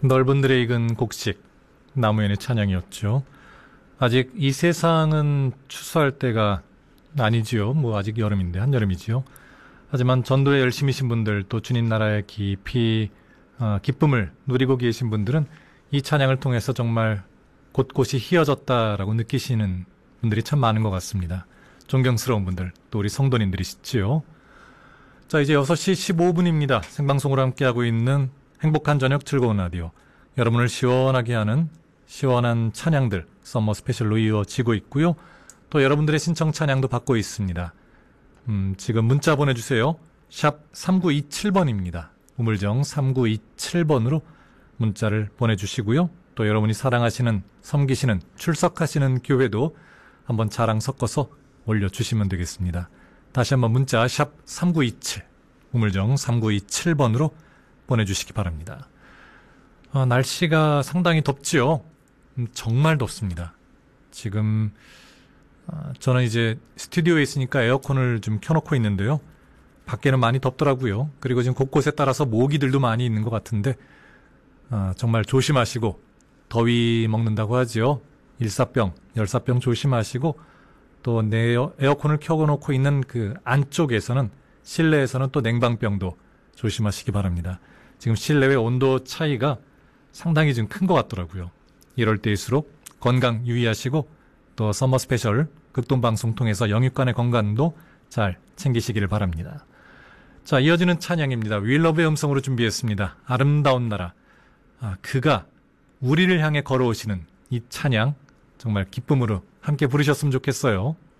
넓은 들에 익은 곡식, 나무연의 찬양이었죠. 아직 이 세상은 추수할 때가 아니지요. 뭐 아직 여름인데, 한여름이지요. 하지만 전도에 열심히신 분들, 또 주님 나라의 깊이 기쁨을 누리고 계신 분들은 이 찬양을 통해서 정말 곳곳이 희어졌다라고 느끼시는 분들이 참 많은 것 같습니다. 존경스러운 분들, 또 우리 성도님들이시지요. 자, 이제 6시 15분입니다. 생방송으로 함께하고 있는 행복한 저녁 즐거운 라디오. 여러분을 시원하게 하는 시원한 찬양들 썸머 스페셜로 이어지고 있고요. 또 여러분들의 신청 찬양도 받고 있습니다. 지금 문자 보내주세요. 샵 3927번입니다. 우물정 3927번으로 문자를 보내주시고요. 또 여러분이 사랑하시는, 섬기시는, 출석하시는 교회도 한번 자랑 섞어서 올려주시면 되겠습니다. 다시 한번 문자 샵 3927, 우물정 3927번으로 보내주시기 바랍니다. 날씨가 상당히 덥지요. 정말 덥습니다. 지금 저는 이제 스튜디오에 있으니까 에어컨을 좀 켜놓고 있는데요. 밖에는 많이 덥더라고요. 그리고 지금 곳곳에 따라서 모기들도 많이 있는 것 같은데 정말 조심하시고, 더위 먹는다고 하지요. 일사병, 열사병 조심하시고, 또 에어컨을 켜놓고 있는 그 안쪽에서는, 실내에서는 또 냉방병도 조심하시기 바랍니다. 지금 실내외 온도 차이가 상당히 좀 큰 것 같더라고요. 이럴 때일수록 건강 유의하시고, 또 서머 스페셜 극동방송 통해서 영육간의 건강도 잘 챙기시기를 바랍니다. 자, 이어지는 찬양입니다. 윌러브의 음성으로 준비했습니다. 아름다운 나라. 그가 우리를 향해 걸어오시는 이 찬양, 정말 기쁨으로 함께 부르셨으면 좋겠어요.